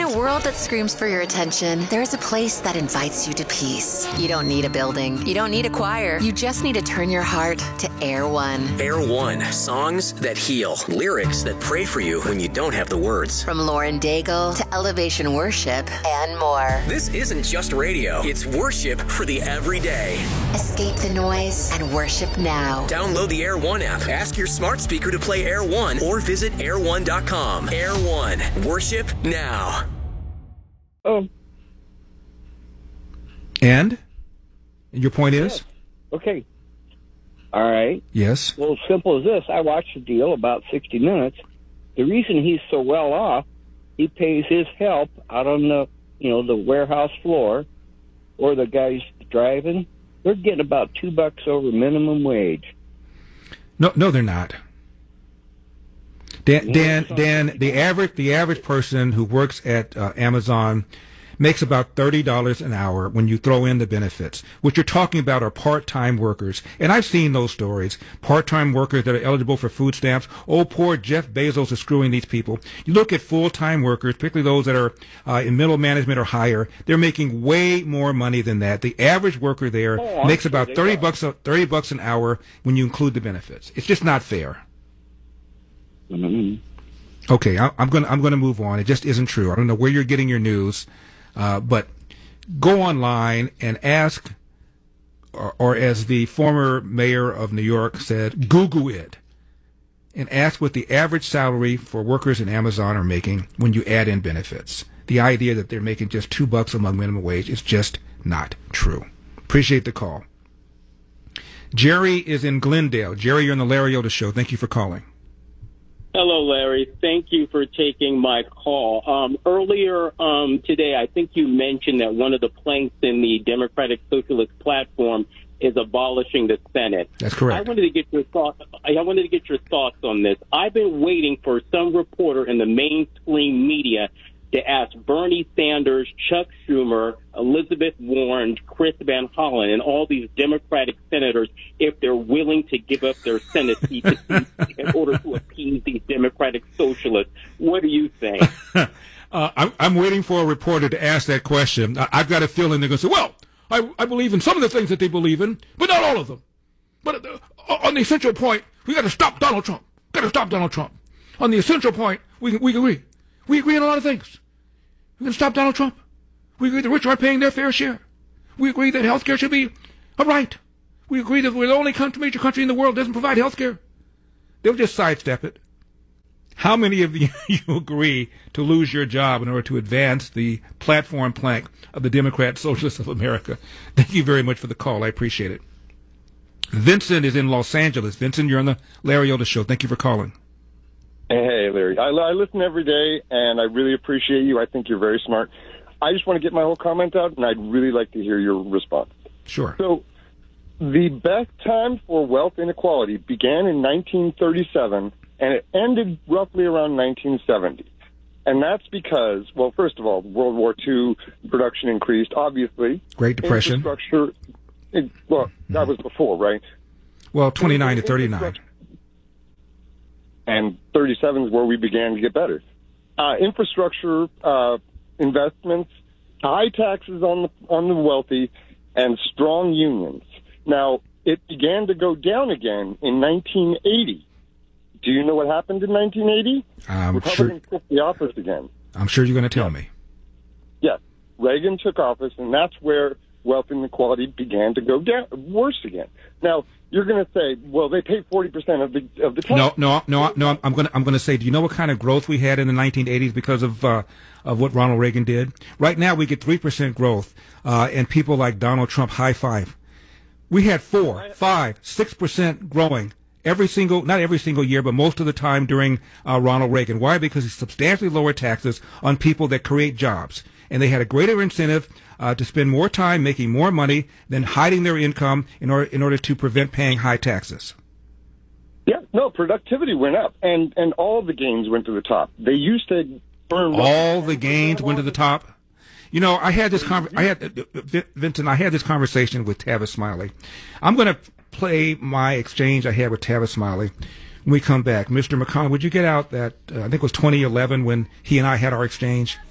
a world that screams for your attention, there's a place that invites you to peace. You don't need a building. You don't need a choir. You just need to turn your heart to Air One. Air One. Songs that heal. Lyrics that pray for you when you don't have the words. From Lauren Daigle to Elevation Worship and more. This isn't just radio. It's worship for the everyday. Escape the noise and worship now. Download the Air One app. Ask your smart speaker to play Air One or visit air1.com. Air One. Worship now. Oh. And your point is? Yes. Okay. All right. Yes. Well, simple as this. I watched the deal about 60 Minutes. The reason he's so well off, he pays his help out on the warehouse floor, or the guys driving. They're getting about $2 over minimum wage. No, they're not. Dan, the average person who works at Amazon makes about $30 an hour when you throw in the benefits. What you're talking about are part-time workers. And I've seen those stories. Part-time workers that are eligible for food stamps. Oh, poor Jeff Bezos is screwing these people. You look at full-time workers, particularly those that are in middle management or higher, they're making way more money than that. The average worker there makes about $30 an hour when you include the benefits. It's just not fair. Mm-hmm. Okay, I'm gonna move on. It just isn't true. I don't know where you're getting your news. But go online and ask, or as the former mayor of New York said, Google it, and ask what the average salary for workers in Amazon are making when you add in benefits. The idea that they're making just $2 among minimum wage is just not true. Appreciate the call. Jerry is in Glendale. Jerry, you're on the Larry Otis Show. Thank you for calling. Hello, Larry. Thank you for taking my call. Earlier today, I think you mentioned that one of the planks in the Democratic Socialist platform is abolishing the Senate. That's correct. I wanted to get your thoughts on this. I've been waiting for some reporter in the mainstream media to ask Bernie Sanders, Chuck Schumer, Elizabeth Warren, Chris Van Hollen, and all these Democratic senators if they're willing to give up their Senate seats in order to appease these Democratic socialists. What do you think? I'm waiting for a reporter to ask that question. I've got a feeling they're going to say, well, I believe in some of the things that they believe in, but not all of them. But on the essential point, we got to stop Donald Trump. On the essential point, we agree. We agree on a lot of things. We're going to stop Donald Trump. We agree the rich aren't paying their fair share. We agree that health care should be a right. We agree that we're the only major country in the world that doesn't provide health care. They'll just sidestep it. How many of you agree to lose your job in order to advance the platform plank of the Democrat Socialists of America? Thank you very much for the call. I appreciate it. Vincent is in Los Angeles. Vincent, you're on the Larry Otis Show. Thank you for calling. Hey, Larry. I listen every day, and I really appreciate you. I think you're very smart. I just want to get my whole comment out, and I'd really like to hear your response. Sure. So the best time for wealth inequality began in 1937, and it ended roughly around 1970. And that's because, well, first of all, World War II production increased, obviously. Great Depression. Infrastructure, that was before, right? Well, 29 to 39. And 37 is where we began to get better. Infrastructure investments, high taxes on the wealthy, and strong unions. Now, it began to go down again in 1980. Do you know what happened in 1980? Republicans took the office again. I'm sure you're going to tell me. Yes. Reagan took office, and that's where wealth inequality began to go down worse again. Now, you're going to say, well, they pay 40% of the tax. No. I'm going to say, do you know what kind of growth we had in the 1980s because of what Ronald Reagan did? Right now, we get 3% growth, and people like Donald Trump high five. We had 4, 5, 6% growing not every single year, but most of the time during Ronald Reagan. Why? Because he substantially lowered taxes on people that create jobs, and they had a greater incentive to spend more time making more money than hiding their income in order to prevent paying high taxes. Yeah, no, productivity went up, and all the gains went to the top. They used to burn. All the gains went to the top. You know, Vincent, I had this conversation with Tavis Smiley. I'm going to play my exchange I had with Tavis Smiley when we come back. Mr. McConnell, would you get out that, I think it was 2011 when he and I had our exchange?